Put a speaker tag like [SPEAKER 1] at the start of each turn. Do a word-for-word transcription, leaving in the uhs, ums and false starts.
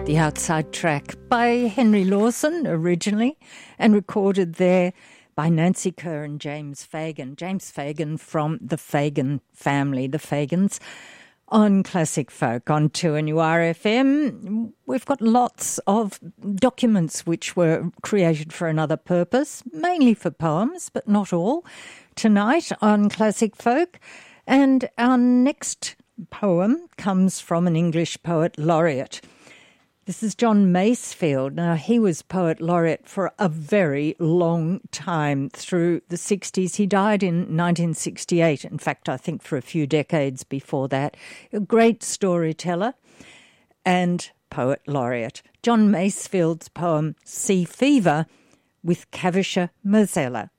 [SPEAKER 1] the Outside Track by Henry Lawson originally, and recorded there by Nancy Kerr and James Fagan. James Fagan from the Fagan family, the Fagans, on Classic Folk on two N U R F M. We've got lots of documents which were created for another purpose, mainly for poems, but not all, tonight on Classic Folk. And our next poem comes from an English poet laureate. This is John Masefield. Now, he was poet laureate for a very long time, through the sixties. He died in nineteen sixty-eight. In fact, I think for a few decades before that. A great storyteller and poet laureate. John Masefield's poem, Sea Fever, with Kavisha Mozella.